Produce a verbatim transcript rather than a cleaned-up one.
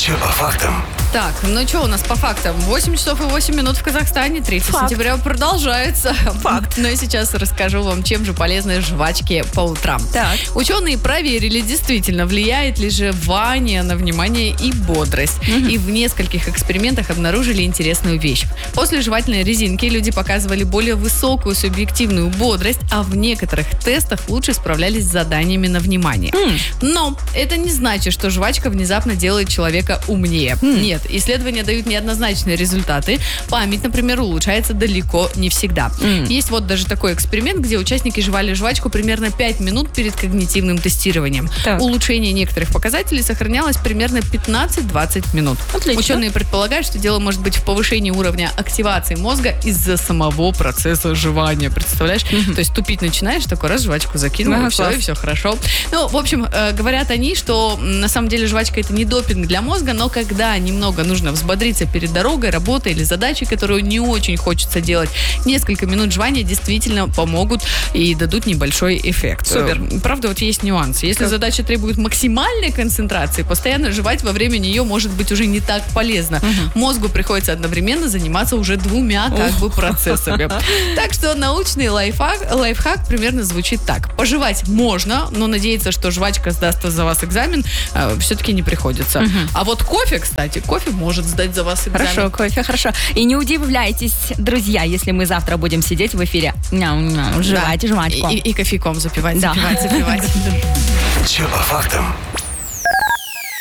Че по фактам? Так, ну что у нас по фактам? восемь часов и восемь минут в Казахстане. третьего Факт. сентября продолжается. Факт. Но я сейчас расскажу вам, чем же полезны жвачки по утрам. Так. Ученые проверили, действительно, влияет ли жевание на внимание и бодрость. Мгм. И в нескольких экспериментах обнаружили интересную вещь. После жевательной резинки люди показывали более высокую субъективную бодрость, а в некоторых тестах лучше справлялись с заданиями на внимание. М. Но это не значит, что жвачка внезапно делает человека умнее. М. Нет, исследования дают неоднозначные результаты. Память, например, улучшается далеко не всегда. М. Есть вот даже такой эксперимент, где участники жевали жвачку примерно пять минут перед когнитивным тестированием. Так. Улучшение некоторых показателей сохранялось примерно пятнадцать-двадцать минут. Отлично. Ученые предполагают, что дело может быть в повышении уровня активации мозга из-за самого процесса жевания. Представляешь? Мгм. То есть тупить начинаешь, такой раз жвачку закинул, Ага, и все, класс. и все хорошо. Ну, в общем, э, говорят они, что м, на самом деле жвачка это не допинг для мозга, но когда немного нужно взбодриться перед дорогой, работой или задачей, которую не очень хочется делать, несколько минут жевания действительно помогут и дадут небольшой эффект. Супер. Э, Правда, вот есть нюансы. Если Так. задача требует максимальной концентрации, постоянно жевать во время нее может быть уже не так полезно. Мгм. Мозгу приходится одновременно заниматься уже двумя как бы процессами. Так что научный лайфхак, лайфхак примерно звучит так. Пожевать можно, но надеяться, что жвачка сдаст за вас экзамен, э, все-таки не приходится. Мгм. А вот кофе, кстати, кофе может сдать за вас экзамен. Хорошо, кофе, хорошо. И не удивляйтесь, друзья, если мы завтра будем сидеть в эфире. Няу-няу, жевать Да. жвачку. И, и кофейком запивать, Да. запивать, запивать. Че по фактам?